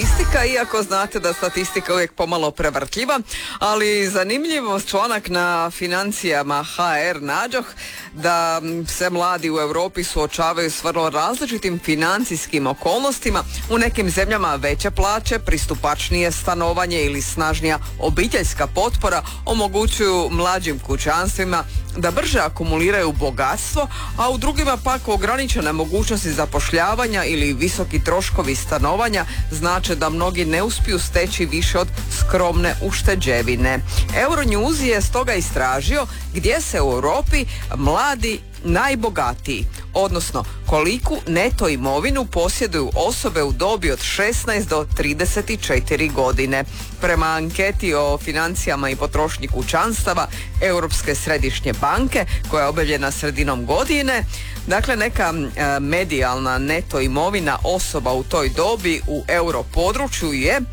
Statistika, iako znate da statistika uvijek pomalo prevrtljiva, ali zanimljivo članak na financijama HR nađoh da se mladi u Europi suočavaju s vrlo različitim financijskim okolnostima. U nekim zemljama veće plaće, pristupačnije stanovanje ili snažnija obiteljska potpora omogućuju mlađim kućanstvima da brže akumuliraju bogatstvo, a u drugima pak ograničene mogućnosti zapošljavanja ili visoki troškovi stanovanja znače da mnogi ne uspiju steći više od skromne ušteđevine. Euronews je stoga istražio gdje se u Europi mladi najbogatiji, odnosno koliku neto imovinu posjeduju osobe u dobi od 16 do 34 godine. Prema anketi o financijama i potrošnji kućanstava Europske središnje banke, koja je objavljena sredinom godine, dakle neka medijalna neto imovina osoba u toj dobi u europodručju je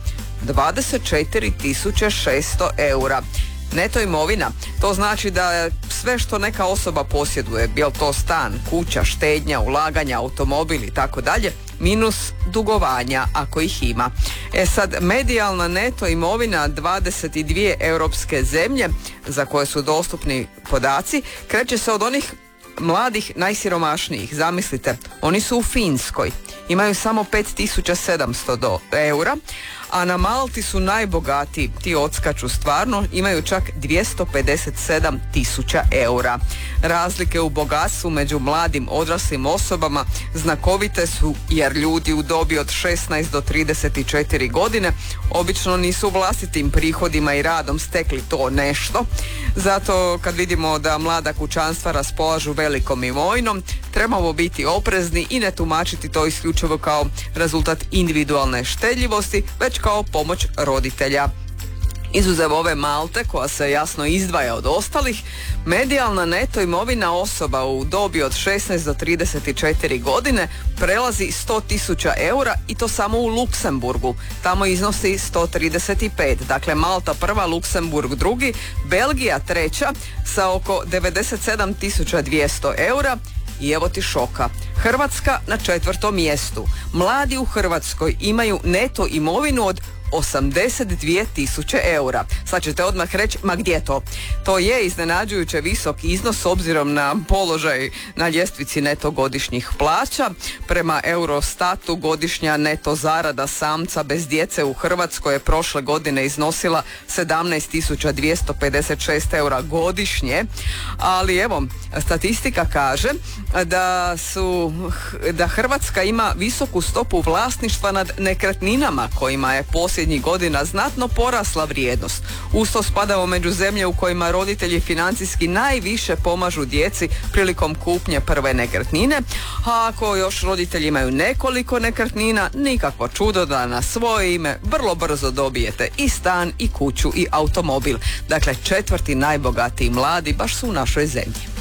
24.600 eura. Neto imovina, to znači da sve što neka osoba posjeduje, bil to stan, kuća, štednja, ulaganja, automobil i tako dalje, minus dugovanja ako ih ima. Sad, medijalna neto imovina 22 europske zemlje za koje su dostupni podaci kreće se od onih mladih najsiromašnijih. Zamislite, oni su u Finskoj, imaju samo 5.700 eura, a na Malti su najbogatiji, ti odskaču stvarno, imaju čak 257.000 eura. Razlike u bogatstvu među mladim odraslim osobama znakovite su jer ljudi u dobi od 16 do 34 godine obično nisu vlastitim prihodima i radom stekli to nešto. Zato kad vidimo da mlada kućanstva raspolažu velikom imovinom, trebamo biti oprezni i ne tumačiti to isključivo kao rezultat individualne štedljivosti, već kao pomoć roditelja. Izuzev ove Malte, koja se jasno izdvaja od ostalih, medijalna neto imovina osoba u dobi od 16 do 34 godine prelazi 100.000 eura i to samo u Luksemburgu. Tamo iznosi 135. Dakle, Malta prva, Luksemburg drugi, Belgija treća sa oko 97.200 eura. I evo ti šoka. Hrvatska na 4. mjestu. Mladi u Hrvatskoj imaju neto imovinu od 82.000 eura. Sad ćete odmah reći, ma gdje to? To je iznenađujuće visok iznos s obzirom na položaj na ljestvici neto godišnjih plaća. Prema Eurostatu godišnja neto zarada samca bez djece u Hrvatskoj je prošle godine iznosila 17.256 eura godišnje, ali evo, statistika kaže da Hrvatska ima visoku stopu vlasništva nad nekretninama kojima je posljednjih godina znatno porasla vrijednost. Uz to spadamo među zemlje u kojima roditelji financijski najviše pomažu djeci prilikom kupnje prve nekretnine, a ako još roditelji imaju nekoliko nekretnina, nikakvo čudo da na svoje ime vrlo brzo dobijete i stan, i kuću, i automobil. Dakle, 4. najbogatiji mladi baš su u našoj zemlji.